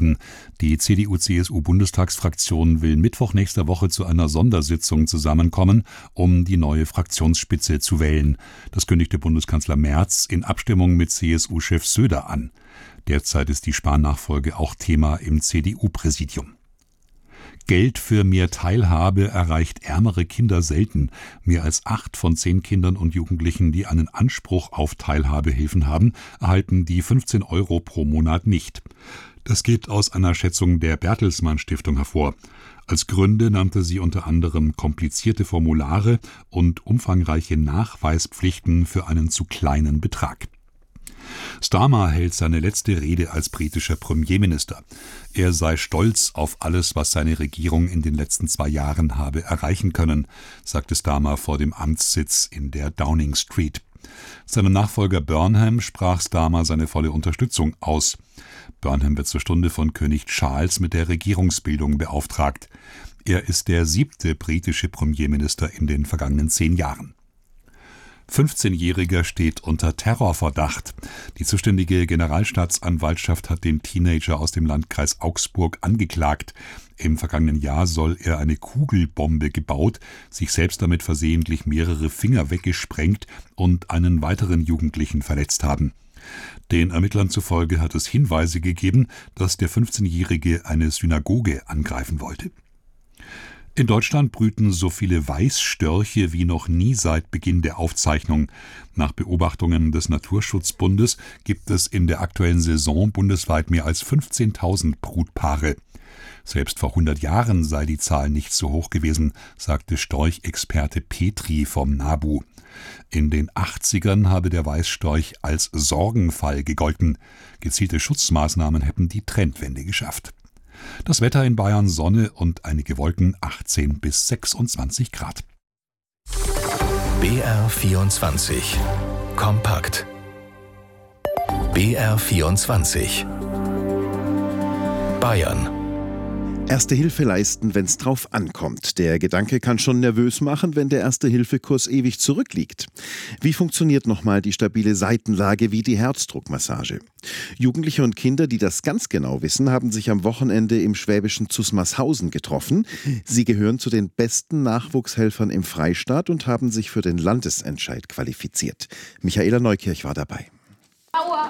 werden. Die CDU-CSU-Bundestagsfraktion will Mittwoch nächster Woche zu einer Sondersitzung zusammenkommen, um die neue Fraktionsspitze zu wählen. Das kündigte Bundeskanzler Merz in Abstimmung mit CSU-Chef Söder an. Derzeit ist die Spahn-Nachfolge auch Thema im CDU-Präsidium. Geld für mehr Teilhabe erreicht ärmere Kinder selten. Mehr als 8 von 10 Kindern und Jugendlichen, die einen Anspruch auf Teilhabehilfen haben, erhalten die 15 € pro Monat nicht. Das geht aus einer Schätzung der Bertelsmann Stiftung hervor. Als Gründe nannte sie unter anderem komplizierte Formulare und umfangreiche Nachweispflichten für einen zu kleinen Betrag. Starmer hält seine letzte Rede als britischer Premierminister. Er sei stolz auf alles, was seine Regierung in den letzten 2 Jahren habe erreichen können, sagte Starmer vor dem Amtssitz in der Downing Street. Seinem Nachfolger Burnham sprach Starmer seine volle Unterstützung aus. Burnham wird zur Stunde von König Charles mit der Regierungsbildung beauftragt. Er ist der 7. britische Premierminister in den vergangenen 10 Jahren. 15-Jähriger steht unter Terrorverdacht. Die zuständige Generalstaatsanwaltschaft hat den Teenager aus dem Landkreis Augsburg angeklagt. Im vergangenen Jahr soll er eine Kugelbombe gebaut, sich selbst damit versehentlich mehrere Finger weggesprengt und einen weiteren Jugendlichen verletzt haben. Den Ermittlern zufolge hat es Hinweise gegeben, dass der 15-Jährige eine Synagoge angreifen wollte. In Deutschland brüten so viele Weißstörche wie noch nie seit Beginn der Aufzeichnung. Nach Beobachtungen des Naturschutzbundes gibt es in der aktuellen Saison bundesweit mehr als 15.000 Brutpaare. Selbst vor 100 Jahren sei die Zahl nicht so hoch gewesen, sagte Storchexperte Petri vom NABU. In den 80ern habe der Weißstorch als Sorgenfall gegolten. Gezielte Schutzmaßnahmen hätten die Trendwende geschafft. Das Wetter in Bayern: Sonne und einige Wolken, 18 bis 26 Grad. BR24 Kompakt. BR24 Bayern. Erste Hilfe leisten, wenn es drauf ankommt. Der Gedanke kann schon nervös machen, wenn der Erste-Hilfe-Kurs ewig zurückliegt. Wie funktioniert nochmal die stabile Seitenlage wie die Herzdruckmassage? Jugendliche und Kinder, die das ganz genau wissen, haben sich am Wochenende im schwäbischen Zusmarshausen getroffen. Sie gehören zu den besten Nachwuchshelfern im Freistaat und haben sich für den Landesentscheid qualifiziert. Michaela Neukirch war dabei. Aua.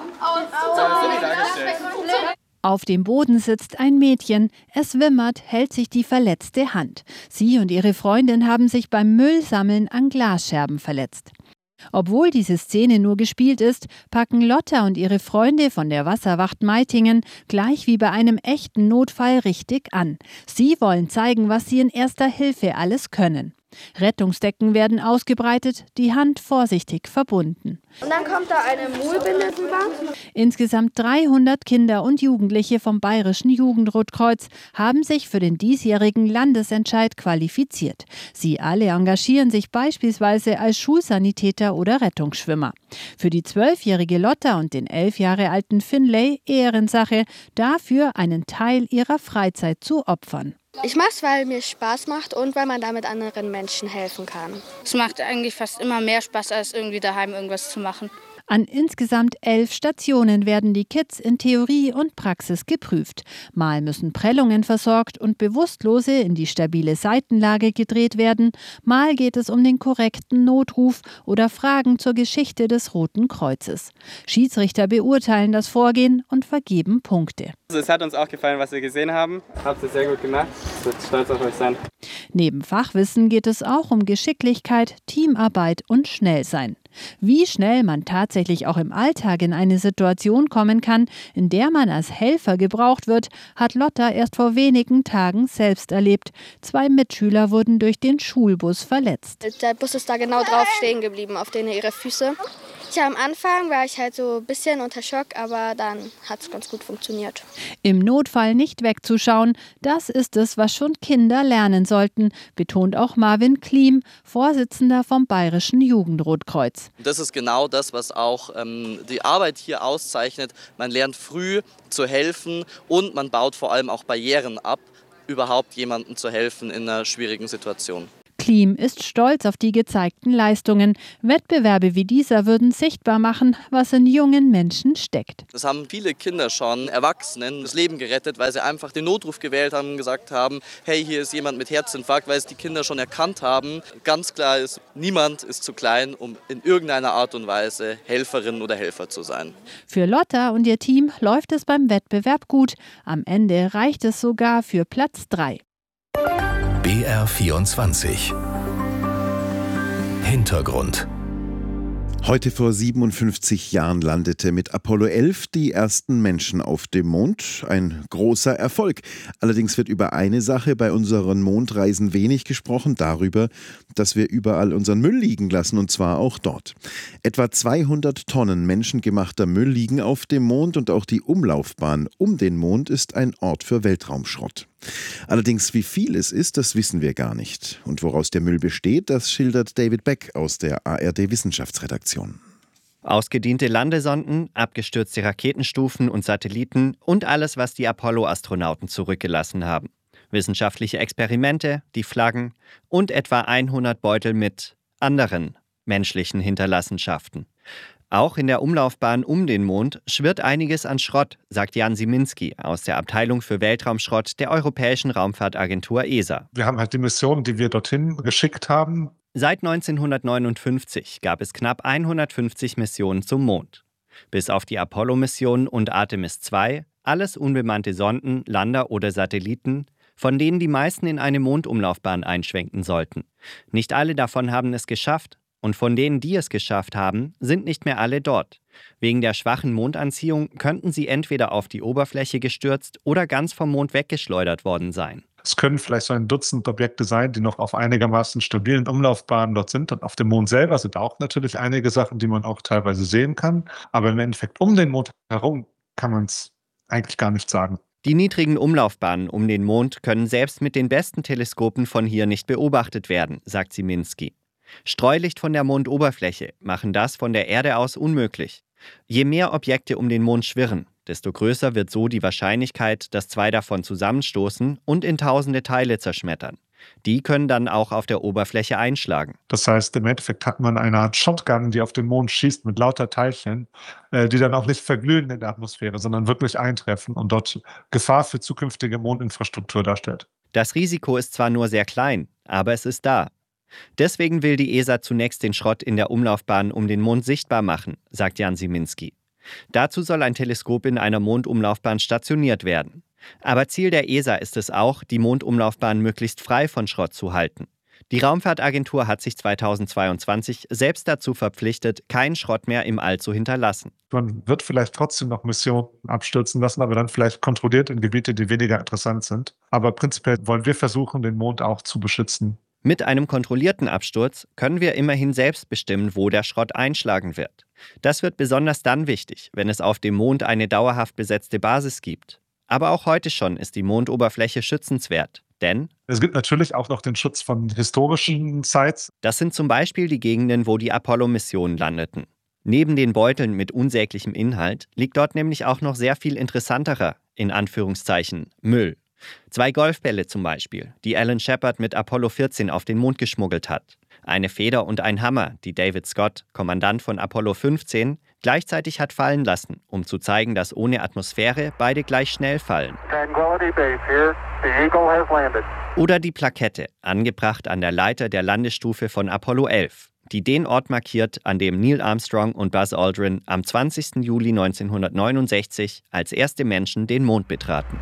Auf dem Boden sitzt ein Mädchen. Es wimmert, hält sich die verletzte Hand. Sie und ihre Freundin haben sich beim Müllsammeln an Glasscherben verletzt. Obwohl diese Szene nur gespielt ist, packen Lotta und ihre Freunde von der Wasserwacht Meitingen gleich wie bei einem echten Notfall richtig an. Sie wollen zeigen, was sie in Erster Hilfe alles können. Rettungsdecken werden ausgebreitet, die Hand vorsichtig verbunden. Und dann kommt da eine Mullbinde drüber. Insgesamt 300 Kinder und Jugendliche vom Bayerischen Jugendrotkreuz haben sich für den diesjährigen Landesentscheid qualifiziert. Sie alle engagieren sich beispielsweise als Schulsanitäter oder Rettungsschwimmer. Für die 12-jährige Lotta und den 11 Jahre alten Finlay Ehrensache, dafür einen Teil ihrer Freizeit zu opfern. Ich mache es, weil mir Spaß macht und weil man damit anderen Menschen helfen kann. Es macht eigentlich fast immer mehr Spaß, als irgendwie daheim irgendwas zu machen. An insgesamt 11 Stationen werden die Kids in Theorie und Praxis geprüft. Mal müssen Prellungen versorgt und Bewusstlose in die stabile Seitenlage gedreht werden. Mal geht es um den korrekten Notruf oder Fragen zur Geschichte des Roten Kreuzes. Schiedsrichter beurteilen das Vorgehen und vergeben Punkte. Es hat uns auch gefallen, was wir gesehen haben. Habt ihr sehr gut gemacht. Ich bin stolz auf euch sein. Neben Fachwissen geht es auch um Geschicklichkeit, Teamarbeit und Schnellsein. Wie schnell man tatsächlich auch im Alltag in eine Situation kommen kann, in der man als Helfer gebraucht wird, hat Lotta erst vor wenigen Tagen selbst erlebt. 2 Mitschüler wurden durch den Schulbus verletzt. Der Bus ist da genau drauf stehen geblieben, auf denen ihre Füße. Ja, am Anfang war ich halt so ein bisschen unter Schock, aber dann hat es ganz gut funktioniert. Im Notfall nicht wegzuschauen, das ist es, was schon Kinder lernen sollten, betont auch Marvin Klim, Vorsitzender vom Bayerischen Jugendrotkreuz. Das ist genau das, was auch die Arbeit hier auszeichnet. Man lernt früh zu helfen und man baut vor allem auch Barrieren ab, überhaupt jemandem zu helfen in einer schwierigen Situation. Klim ist stolz auf die gezeigten Leistungen. Wettbewerbe wie dieser würden sichtbar machen, was in jungen Menschen steckt. Das haben viele Kinder schon, Erwachsenen, das Leben gerettet, weil sie einfach den Notruf gewählt haben und gesagt haben, hey, hier ist jemand mit Herzinfarkt, weil es die Kinder schon erkannt haben. Ganz klar ist, niemand ist zu klein, um in irgendeiner Art und Weise Helferin oder Helfer zu sein. Für Lotta und ihr Team läuft es beim Wettbewerb gut. Am Ende reicht es sogar für Platz 3. BR24 Hintergrund. Heute vor 57 Jahren landete mit Apollo 11 die ersten Menschen auf dem Mond. Ein großer Erfolg. Allerdings wird über eine Sache bei unseren Mondreisen wenig gesprochen, darüber, dass wir überall unseren Müll liegen lassen, und zwar auch dort. Etwa 200 Tonnen menschengemachter Müll liegen auf dem Mond und auch die Umlaufbahn um den Mond ist ein Ort für Weltraumschrott. Allerdings, wie viel es ist, das wissen wir gar nicht. Und woraus der Müll besteht, das schildert David Beck aus der ARD-Wissenschaftsredaktion. Ausgediente Landesonden, abgestürzte Raketenstufen und Satelliten und alles, was die Apollo-Astronauten zurückgelassen haben. Wissenschaftliche Experimente, die Flaggen und etwa 100 Beutel mit anderen menschlichen Hinterlassenschaften. Auch in der Umlaufbahn um den Mond schwirrt einiges an Schrott, sagt Jan Siminski aus der Abteilung für Weltraumschrott der Europäischen Raumfahrtagentur ESA. Wir haben halt die Mission, die wir dorthin geschickt haben. Seit 1959 gab es knapp 150 Missionen zum Mond. Bis auf die Apollo-Mission und Artemis II, alles unbemannte Sonden, Lander oder Satelliten, von denen die meisten in eine Mondumlaufbahn einschwenken sollten. Nicht alle davon haben es geschafft. Und von denen, die es geschafft haben, sind nicht mehr alle dort. Wegen der schwachen Mondanziehung könnten sie entweder auf die Oberfläche gestürzt oder ganz vom Mond weggeschleudert worden sein. Es können vielleicht so ein Dutzend Objekte sein, die noch auf einigermaßen stabilen Umlaufbahnen dort sind. Und auf dem Mond selber sind auch natürlich einige Sachen, die man auch teilweise sehen kann. Aber im Endeffekt um den Mond herum kann man es eigentlich gar nicht sagen. Die niedrigen Umlaufbahnen um den Mond können selbst mit den besten Teleskopen von hier nicht beobachtet werden, sagt Siminski. Streulicht von der Mondoberfläche machen das von der Erde aus unmöglich. Je mehr Objekte um den Mond schwirren, desto größer wird so die Wahrscheinlichkeit, dass zwei davon zusammenstoßen und in tausende Teile zerschmettern. Die können dann auch auf der Oberfläche einschlagen. Das heißt, im Endeffekt hat man eine Art Shotgun, die auf den Mond schießt mit lauter Teilchen, die dann auch nicht verglühen in der Atmosphäre, sondern wirklich eintreffen und dort Gefahr für zukünftige Mondinfrastruktur darstellt. Das Risiko ist zwar nur sehr klein, aber es ist da. Deswegen will die ESA zunächst den Schrott in der Umlaufbahn um den Mond sichtbar machen, sagt Jan Siminski. Dazu soll ein Teleskop in einer Mondumlaufbahn stationiert werden. Aber Ziel der ESA ist es auch, die Mondumlaufbahn möglichst frei von Schrott zu halten. Die Raumfahrtagentur hat sich 2022 selbst dazu verpflichtet, keinen Schrott mehr im All zu hinterlassen. Man wird vielleicht trotzdem noch Missionen abstürzen lassen, aber dann vielleicht kontrolliert in Gebiete, die weniger interessant sind. Aber prinzipiell wollen wir versuchen, den Mond auch zu beschützen. Mit einem kontrollierten Absturz können wir immerhin selbst bestimmen, wo der Schrott einschlagen wird. Das wird besonders dann wichtig, wenn es auf dem Mond eine dauerhaft besetzte Basis gibt. Aber auch heute schon ist die Mondoberfläche schützenswert. Denn es gibt natürlich auch noch den Schutz von historischen Sites. Das sind zum Beispiel die Gegenden, wo die Apollo-Missionen landeten. Neben den Beuteln mit unsäglichem Inhalt liegt dort nämlich auch noch sehr viel interessanterer, in Anführungszeichen, Müll. 2 Golfbälle zum Beispiel, die Alan Shepard mit Apollo 14 auf den Mond geschmuggelt hat. Eine Feder und ein Hammer, die David Scott, Kommandant von Apollo 15, gleichzeitig hat fallen lassen, um zu zeigen, dass ohne Atmosphäre beide gleich schnell fallen. Oder die Plakette, angebracht an der Leiter der Landesstufe von Apollo 11, die den Ort markiert, an dem Neil Armstrong und Buzz Aldrin am 20. Juli 1969 als erste Menschen den Mond betraten.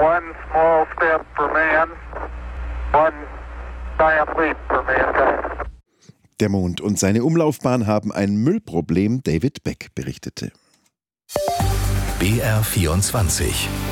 Der Mond und seine Umlaufbahn haben ein Müllproblem, David Beck berichtete. BR24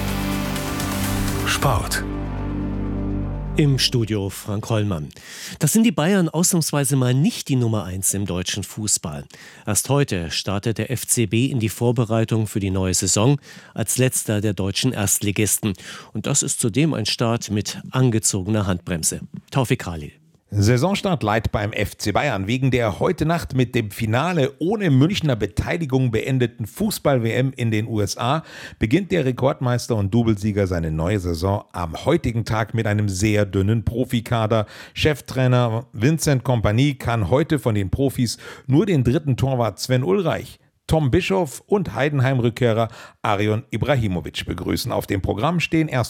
Sport. Im Studio Frank Hollmann. Das sind die Bayern ausnahmsweise mal nicht die Nummer 1 im deutschen Fußball. Erst heute startet der FCB in die Vorbereitung für die neue Saison als letzter der deutschen Erstligisten. Und das ist zudem ein Start mit angezogener Handbremse. Taufik Khalil. Saisonstart Light beim FC Bayern. Wegen der heute Nacht mit dem Finale ohne Münchner Beteiligung beendeten Fußball-WM in den USA beginnt der Rekordmeister und Doublesieger seine neue Saison am heutigen Tag mit einem sehr dünnen Profikader. Cheftrainer Vincent Kompany kann heute von den Profis nur den dritten Torwart Sven Ulreich, Tom Bischoff und Heidenheim-Rückkehrer Arion Ibrahimovic begrüßen. Auf dem Programm stehen erstmal